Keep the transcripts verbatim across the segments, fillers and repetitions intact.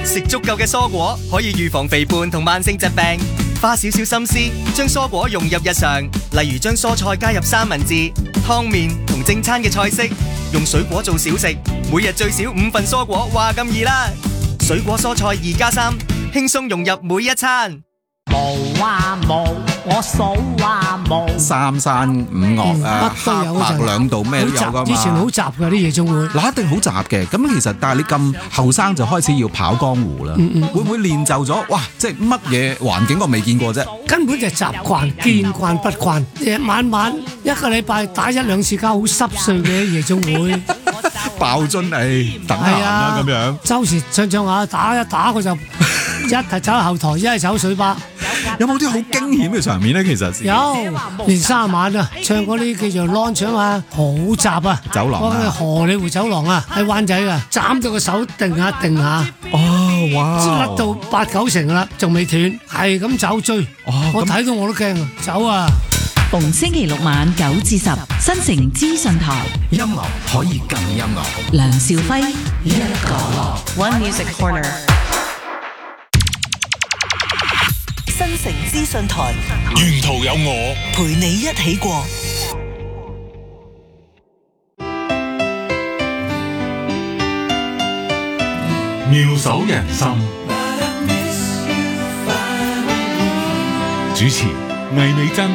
食足夠嘅蔬果可以預防肥胖同慢性疾病。花少少心思，將蔬果融入日常，例如將蔬菜加入三文治、湯麵同正餐嘅菜式，用水果做小食，每日最少五份蔬果，話咁易啦！水果蔬菜二加三，輕鬆融入每一餐。 冇啊冇，我數啊冇。 三山五岳啊， 乜都有黑白兩道咩都有噶嘛。 以前好雜㗎啲夜總會。 嗱，一定好雜嘅。咁其實，但係你咁後生就開始要跑江湖啦， 嗯嗯會唔會練就咗？哇！即係乜嘢環境我未見過啫？ 根本就係習慣，見慣不慣。夜晚晚一個禮拜打一兩次交，好濕碎嘅夜總會。 爆樽誒，等閒啦咁樣。 周時唱唱下，打一打佢就一係走後台，一係走水吧。 有冇啲好驚險嘅場面咧？其實有，連三晚啊，唱嗰啲叫做 launch 啊，好雜啊， 走廊啊， 嗰個荷里活走廊啊，喺灣仔啊，斬到個手定下定下， 哦哇， 甩到八九成啦，仲未斷，係咁走追， 哦、 我睇到我都驚啊，走啊！ 逢星期六晚九至十，新城資訊台， 音樂可以更音樂。 梁兆輝一個 One Music Corner。 新城資訊台， 沿途有我陪你一起過。 妙手仁心，主持魏美珍。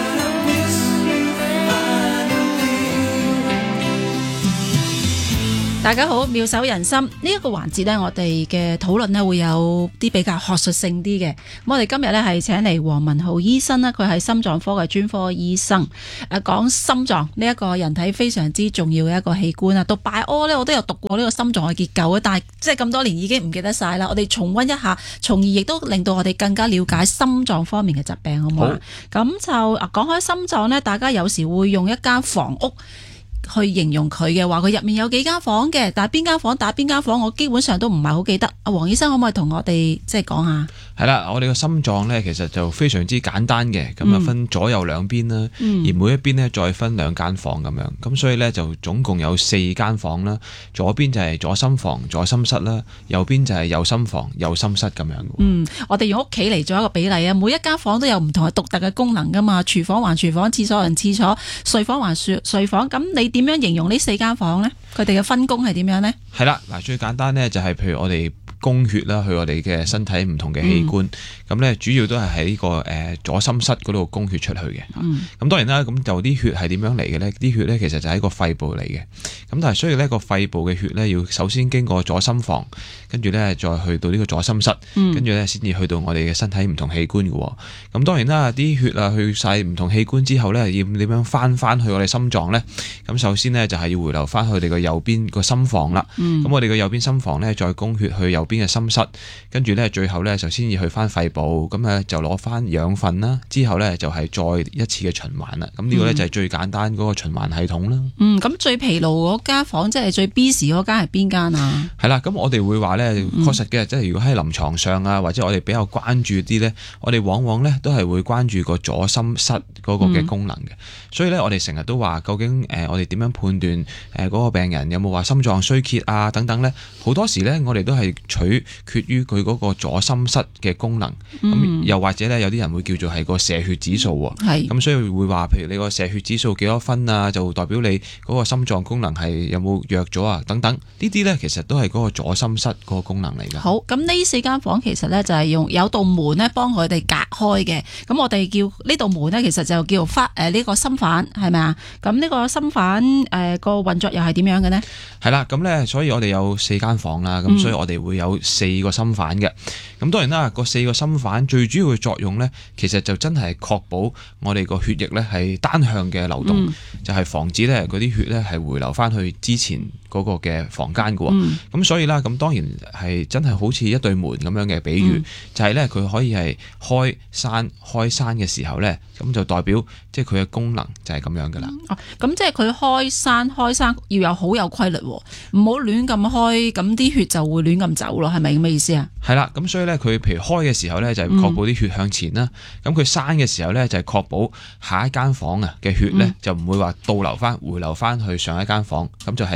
大家好，妙手仁心呢一、這個環節呢，我哋嘅討論呢會有啲比較學術性啲嘅。咁我哋今日呢係請嚟黃文浩醫生啦，佢係心臟科嘅專科醫生。誒、啊，講心臟呢一個人體非常之重要嘅一個器官啊。讀 bio 呢，我都有讀過呢個心臟嘅結構啊，但係即係咁多年已經唔記得晒啦。我哋重溫一下，從而亦都令到我哋更加了解心臟方面嘅疾病，好唔好啊？咁就啊，講開心臟呢，大家有時會用一間房屋去形容佢嘅話，佢入面有幾間房嘅，但係邊間房打邊間房，我基本上都唔係好記得。阿黃醫生可唔可以同我哋即係講下？ 係啦，我哋個心臟咧，其實就非常之簡單嘅，咁啊分左右兩邊啦，嗯、而每一邊咧再分兩間房咁樣，咁所以咧就總共有四間房啦。左邊就係左心房、左心室啦，右邊就係右心房、右心室咁樣。 嗯，我哋用屋企嚟做一個比例啊，每一間房都有唔同嘅獨特嘅功能噶嘛，廚房還廚房，廁所還廁所，睡房還睡睡房。咁你點樣形容呢四間房呢？佢哋嘅分工係點樣呢？係啦， 嗱，最簡單呢就係譬如我哋供血啦，去我哋嘅身體唔同嘅器官，咁咧、嗯、主要都係喺呢個誒左心室嗰度供血出去嘅。咁、嗯、當然啦，咁就啲血係點樣嚟嘅咧？啲血咧其實就喺個肺部嚟嘅。咁但係所以咧個肺部嘅血咧要首先經過左心房，跟住咧再去到呢個左心室，跟住咧先至去到我哋嘅身體唔同器官嘅。咁當然啦，啲血啊去晒唔同器官之後咧，要點樣翻翻去我哋心臟咧？咁首先咧就係要回流翻去我哋個右邊個心房啦。咁、嗯、我哋個右邊心房咧再供血去右邊嘅心室，跟住咧最後咧就先至去翻肺部，咁咧就攞翻養分啦，之後咧就係再一次嘅循環啦。咁呢個咧就係最簡單嗰個循環系統啦。嗯，咁最疲勞嗰間房即係最 busy 嗰間係邊間啊？係啦，咁我哋會話咧，確實嘅，即係如果喺臨床上啊，或者我哋比較關注啲咧，我哋往往咧都係會關注個左心室嗰個嘅功能嘅。嗯、所以咧，我哋成日都話，究竟誒我哋點樣判斷誒嗰個病人有冇話心臟衰竭啊等等咧？好多時咧，我哋都係取決於佢嗰個左心室嘅功能，咁、嗯、又或者咧有啲人會叫做係個射血指數喎，咁、嗯、所以會話，譬如你個射血指數幾多分啊，就代表你嗰個心臟功能係有冇弱咗啊等等，呢啲咧其實都係嗰個左心室嗰個功能嚟㗎。好，咁呢四間房其實咧就係用有道門咧幫佢哋隔開嘅，咁我哋叫呢道門咧其實就叫發誒呢個心瓣係咪啊？咁呢個心瓣誒個運作又係點樣嘅呢？係啦，咁咧所以我哋有四間房啦，咁、嗯、所以我哋會有四個心瓣嘅。咁當然啦，個四個心瓣最主要嘅作用咧，其實就真係確保我哋個血液咧係單向嘅流動，嗯、就係防止咧嗰啲血咧係回流翻去之前嗰個嘅房間嘅。咁、嗯、所以啦，咁當然係真係好似一對門咁樣嘅比喻，嗯、就係咧佢可以係開閂開閂嘅時候咧，咁就代表即係佢嘅功能就係咁樣噶啦。哦、嗯，咁即係佢開閂開閂要有好有規律，唔好亂咁開，咁啲血就會亂咁走咯，係咪咁嘅意思啊？係啦，咁所以咧佢譬如開嘅時候咧就係確保啲血向前啦，咁佢閂嘅時候咧就係確保下一間房啊嘅血咧、嗯、就唔會話倒流翻回流翻去上一間房，咁就係確保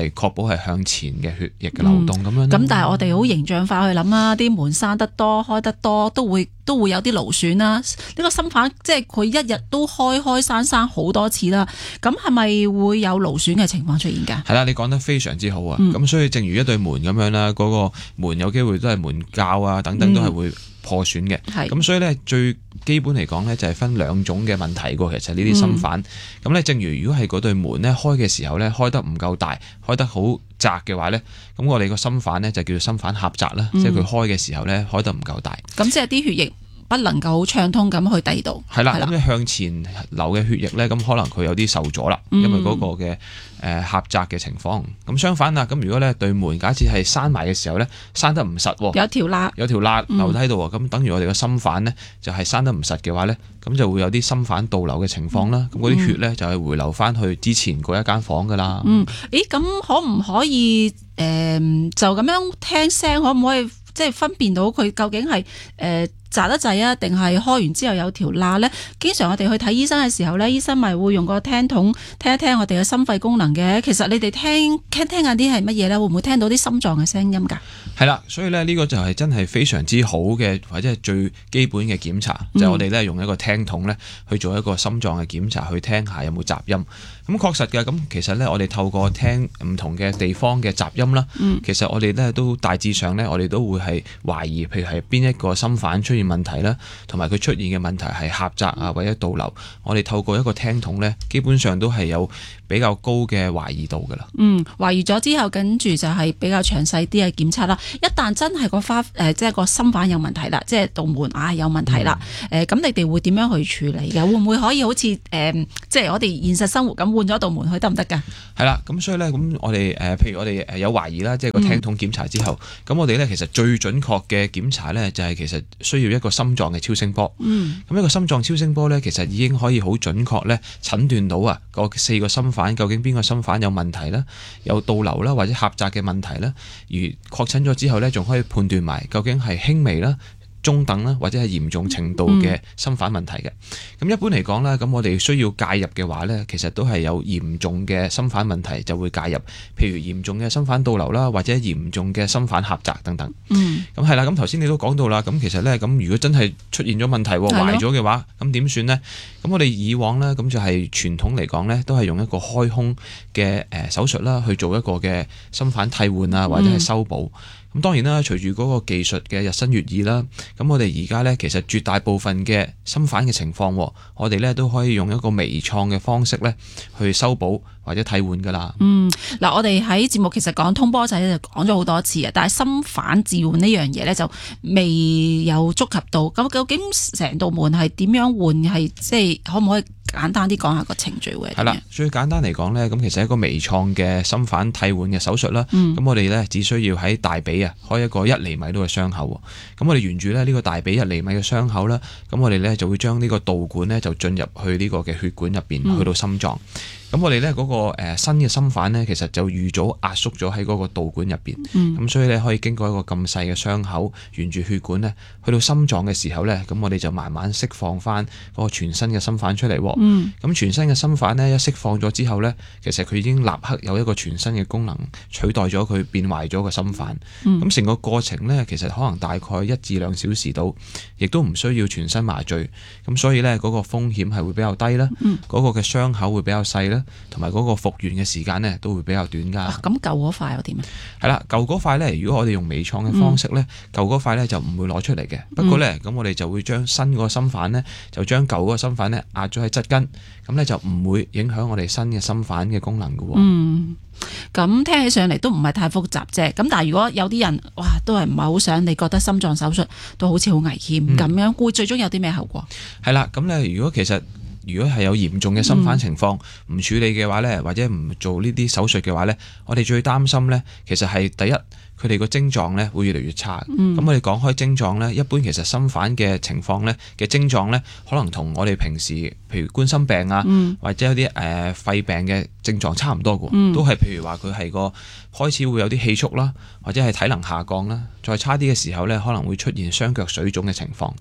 保係向前嘅血液嘅流動咁、嗯、樣。 咁但係我哋好形象化去諗啊，啲門閂得多開得多都會都會有啲勞損啦。呢、這個心瓣即係佢一日都開開閂閂好多次啦，咁係咪會有勞損嘅情況出現㗎？ 係啦，你講得非常之好啊！咁、嗯、所以正如一對門咁樣啦，嗰、那個門有機會都係門鉸啊等等都係會破損嘅。咁、嗯、所以咧最基本嚟講咧就係分兩種嘅問題㗎。其實呢啲心瓣咁咧，嗯、正如如果係嗰對門咧開嘅時候咧開得唔夠大，開得好窄嘅話咧，咁我哋個心瓣咧就叫做心瓣狹窄啦，嗯、即係佢開嘅時候咧開得唔夠大。 咁即係啲血液不能夠好暢通咁去第二度。 係啦，咁你向前流嘅血液咧，咁可能佢有啲受阻啦，因為嗰個嘅誒狹窄嘅情況。咁相反啊，咁如果咧對門假設係閂埋嘅時候咧，閂得唔實， 有條罅， 有條罅留喺度喎，咁、嗯、等於我哋個心瓣咧就係閂得唔實嘅話咧，咁就會有啲心瓣倒流嘅情況啦。咁嗰啲血咧就係回流翻去之前嗰一間房噶啦。 嗯，咦，咁可唔可以誒、呃、就咁樣聽聲，可唔可以即係分辨到佢究竟係誒？呃窄得滯啊，定係開完之後有條罅呢？經常我哋去睇醫生嘅時候呢，醫生咪會用個聽筒聽一聽我哋嘅心肺功能嘅。其實你哋聽聽聽下啲係乜嘢呢？會唔會聽到啲心臟嘅聲音㗎？ 係啦，所以咧呢個就係真係非常之好嘅，或者係最基本嘅檢查，嗯、就係我哋咧用一個聽筒咧去做一個心臟嘅檢查，去聽下有冇雜音。咁確實嘅，咁其實咧我哋透過聽唔同嘅地方嘅雜音啦，嗯、其實我哋咧都大致上咧，我哋都會係懷疑，譬如係邊一個心瓣出現問題啦，同埋佢出現嘅問題係狹窄啊或者倒流，我哋透過一個聽筒咧，基本上都係有比較高嘅懷疑度噶啦。嗯， 懷疑咗之後，跟住就係比較詳細啲嘅檢測啦。一旦真係個花誒、呃，即係個心瓣有問題啦，即係道門啊有問題啦，誒、嗯，咁、呃、你哋會點樣去處理嘅？會唔會可以好似誒、呃，即係我哋現實生活咁換咗道門去得唔得㗎？係啦，咁所以咧，咁我哋誒、呃，譬如我哋誒有懷疑啦，即係個聽筒檢查之後，咁、嗯、我哋咧其實最準確嘅檢查咧，就係其實需要一個心臟嘅超聲波。嗯，咁一個心臟超聲波咧，其實已經可以好準確咧診斷到啊，個四個心瓣究竟邊個心瓣有問題啦，有倒流啦或者狹窄嘅問題啦，而確診咗之後咧，仲可以判斷埋究竟係輕微啦、中等啦，或者係嚴重程度嘅心瓣問題嘅。咁、嗯、一般嚟講咧，咁我哋需要介入嘅話咧，其實都係有嚴重嘅心瓣問題就會介入，譬如嚴重嘅心瓣倒流啦，或者嚴重嘅心瓣狹窄等等。嗯，咁係啦，咁頭先你都講到啦，咁其實咧，咁如果真係出現咗問題壞咗嘅話，咁點算呢？咁我哋以往咧，咁就係傳統嚟講咧，都係用一個開胸嘅誒手術啦，去做一個嘅心瓣替換啊，或者係修補。嗯咁當然啦，隨住嗰個技術嘅日新月異啦，咁我哋而家咧其實絕大部分嘅心瓣嘅情況，我哋咧都可以用一個微創嘅方式咧去修補或者替換噶啦。嗯，嗱，我哋喺節目其實講通波仔就講咗好多次啊，但係心瓣置換呢樣嘢咧就未有觸及到。咁究竟成道門係點樣換？係即係可唔可以簡單啲講下個程序會係點樣？係啦，最簡單嚟講咧，咁其實係一個微創嘅心瓣替換嘅手術啦。咁、嗯、我哋咧只需要喺大髀啊開一個一厘米度嘅傷口。咁我哋沿住咧呢個大髀一厘米嘅傷口啦，咁我哋咧就會將呢個導管咧就進入去呢個嘅血管入邊，嗯、去到心臟。咁我哋咧嗰個誒新嘅心瓣咧，其實就預早壓縮咗喺嗰個導管入邊，咁、嗯、所以咧可以經過一個咁細嘅傷口，沿住血管咧去到心臟嘅時候咧，咁我哋就慢慢釋放翻嗰個全新嘅心瓣出嚟。咁、嗯、全新嘅心瓣咧一釋放咗之後咧，其實佢已經立刻有一個全新嘅功能取代咗佢變壞咗個心瓣。咁成、嗯、個過程咧，其實可能大概一至兩小時到，亦都唔需要全身麻醉。咁所以咧嗰個風險係會比較低啦，嗰、嗯、個嘅傷口會比較細啦。同埋嗰個復原嘅時間呢，都會比較短㗎。咁舊嗰塊又點啊？係啦，舊嗰塊呢，如果我哋用微創嘅方式呢，舊嗰、嗯、塊呢就唔會攞出嚟嘅。不過呢，咁、嗯、我哋就會將新嗰個心瓣呢，就將舊嗰個心瓣呢壓咗喺側根，咁呢就唔會影響我哋新嘅心瓣嘅功能㗎喎。嗯，咁聽起上嚟都唔係太複雜啫。咁但係如果有啲人哇，都係唔係好想，你覺得心臟手術都好似好危險咁、嗯、樣，會最終有啲咩後果？係啦，咁呢如果其實如果係有嚴重嘅心瓣情況，唔、嗯、處理嘅話呢，或者唔做呢啲手術嘅話呢，我哋最擔心呢，其實係第一，佢哋個症狀呢會越嚟越差。咁、嗯、我哋講開症狀呢，一般其實心瓣嘅情況呢嘅症狀呢，可能同我哋平時譬如冠心病啊，嗯、或者有啲誒、呃、肺病嘅症狀差唔多嘅，嗯、都係譬如話佢係個開始會有啲氣促啦，或者係體能下降啦，再差啲嘅時候呢，可能會出現雙腳水腫嘅情況。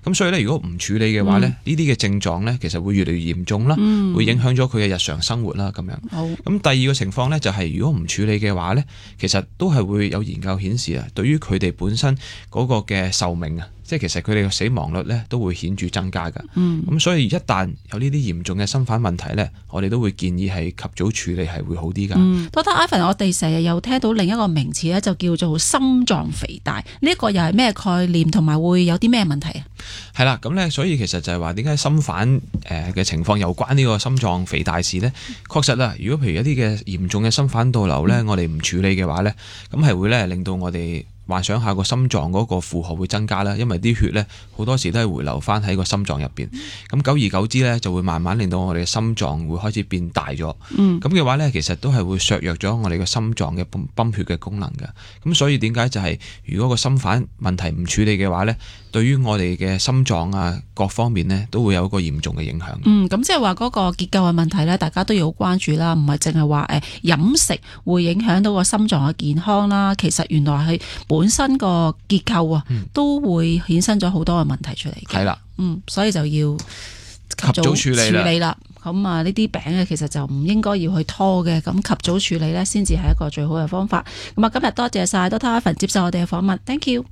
咁所以咧，如果唔處理嘅話咧，呢啲嘅症狀咧，其實會越嚟越嚴重啦， 嗯會影響咗佢嘅日常生活啦，咁樣。 好。 咁第二個情況咧，就係如果唔處理嘅話咧，其實都係會有研究顯示啊，對於佢哋本身嗰個嘅壽命啊，即係其實佢哋嘅死亡率咧都會顯著增加㗎。 嗯。 咁所以一旦有呢啲嚴重嘅心瓣問題咧，我哋都會建議係及早處理係會好啲㗎。 嗯，Doctor Ivan，我哋成日又聽到另一個名詞咧，就叫做心臟肥大，呢一個又係咩概念，同埋會有啲咩問題啊？ 係啦，咁咧，所以其實就係話點解心瓣誒嘅情況有關呢個心臟肥大事咧？確實啦，如果譬如一啲嘅嚴重嘅心瓣倒流咧，我哋唔處理嘅話咧，咁係會咧令到我哋幻想下個心臟嗰個負荷會增加啦，因為啲血咧好多時都係回流翻喺個心臟入邊，咁久而久之咧就會慢慢令到我哋嘅心臟會開始變大咗。 嗯， 咁嘅話咧，其實都係會削弱咗我哋嘅心臟嘅泵泵血嘅功能㗎。咁所以點解就係、是、如果個心瓣問題唔處理嘅話咧，對於我哋嘅心臟啊各方面咧都會有一個嚴重嘅影響。 嗯，咁即係話嗰個結構嘅問題咧，大家都要好關注啦，唔係淨係話誒飲食會影響到個心臟嘅健康啦，其實原來係本身個結構啊，嗯、都會衍生咗好多嘅問題出嚟嘅。 係啦， 嗯，所以就要及早處理啦。咁啊，呢啲病咧，其實就唔應該要去拖嘅，咁及早處理咧，先至係一個最好嘅方法。咁啊，今日多謝晒 Doctor Ivan 接受我哋嘅訪問 ，thank you。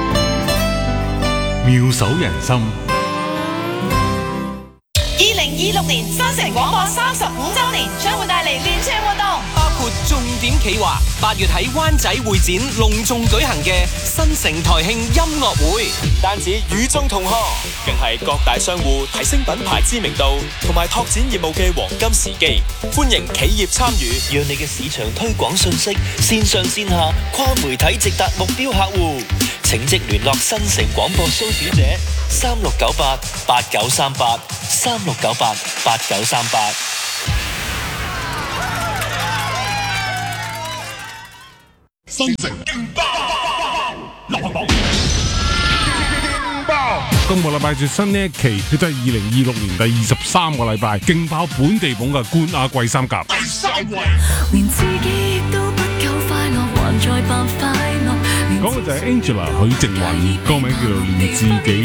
妙手仁心。 二零二六年新城廣播三十五週年將會帶嚟連串活動， 包括重點企劃，八月喺灣仔會展隆重舉行嘅新城台慶音樂會，單止與眾同賀，更係各大商戶提升品牌知名度同埋拓展業務嘅黃金時機，歡迎企業參與， 讓你嘅市場推廣信息線上線下跨媒體直達目標客戶。請即聯絡新城廣播蘇小姐三六九八八九三八三六九八八九三八。 新城勁爆流行榜勁爆！ 今個禮拜最新呢一期，亦都係二零二六年第二十三個禮拜勁爆本地榜嘅冠亞季三甲。 第三位， 連自己亦都不夠快樂，還在扮快樂。 講嘅就係 Angela 許靖韻，歌名叫做《連自己